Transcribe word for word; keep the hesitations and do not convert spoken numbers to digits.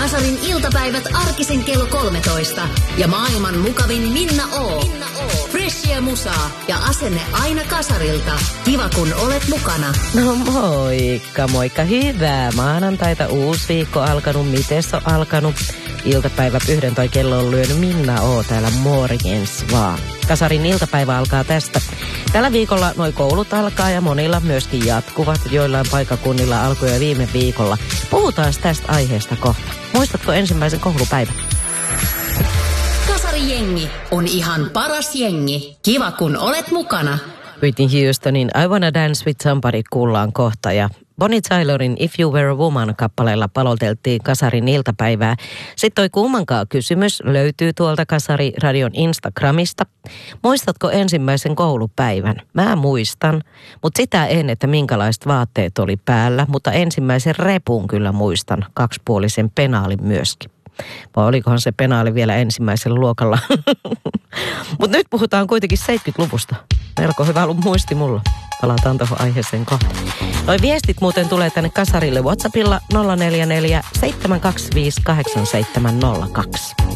Kasarin iltapäivät arkisin kello kolmetoista. Ja maailman mukavin Minna O. Freshia musaa ja asenne aina Kasarilta. Kiva kun olet mukana. No moikka, moikka. Hyvää maanantaita. Uusi viikko alkanut. Mites on alkanut? Iltapäivä yhden toi kello on lyönyt. Minna O. täällä morjens vaan. Kasarin iltapäivä alkaa tästä. Tällä viikolla noi koulut alkaa ja monilla myöskin jatkuvat. Joillain paikakunnilla alkoi jo viime viikolla. Puhutaan tästä aiheesta kohta. Muistatko ensimmäisen koulupäivän? Kasarijengi on ihan paras jengi. Kiva kun olet mukana. Whitney Houstonin I Wanna Dance With Somebody kuullaan kohta ja Bonnie Tylerin If You Were a Woman -kappaleella paloteltiin Kasarin iltapäivää. Sitten toi kummankaan kysymys löytyy tuolta Kasari Radion Instagramista. Muistatko ensimmäisen koulupäivän? Mä muistan, mutta sitä en, että minkälaiset vaatteet oli päällä, mutta ensimmäisen repun kyllä muistan, kaksipuolisen penaalin myöskin. Vai olikohan se penaali vielä ensimmäisellä luokalla? Mutta nyt puhutaan kuitenkin seitsemänkymmentäluvusta. Melko hyvä ollut muisti mulla. Palataan tuohon aiheeseen kohta. Noi viestit muuten tulee tänne Kasarille WhatsAppilla nolla neljä neljä seitsemän kaksi viisi kahdeksan seitsemän nolla kaksi.